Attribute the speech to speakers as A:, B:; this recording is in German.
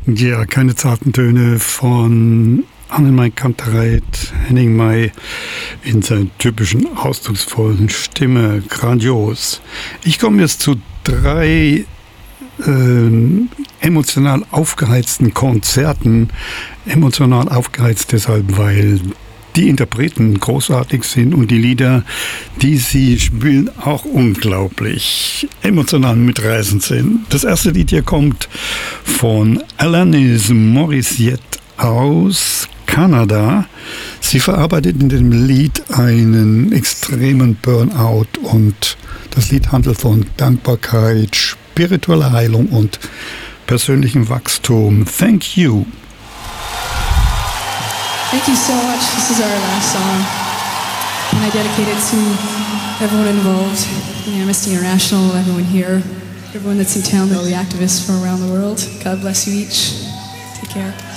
A: Ja, keine zarten Töne von Annemarie Kantereit, Henning May in seiner typischen ausdrucksvollen Stimme. Grandios. Ich komme jetzt zu drei emotional aufgeheizten Konzerten. Emotional aufgeheizt deshalb, weil die Interpreten großartig sind und die Lieder, die sie spielen, auch unglaublich emotional mitreißend sind. Das erste Lied hier kommt von Alanis Morissette aus Kanada. Sie verarbeitet in dem Lied einen extremen Burnout und das Lied handelt von Dankbarkeit, spiritueller Heilung und persönlichem Wachstum. Thank you.
B: Thank you so much. This is our last song, and I dedicate it to everyone involved in Amnesty International, everyone here, everyone that's in town, all the activists from around the world. God bless you each. Take care.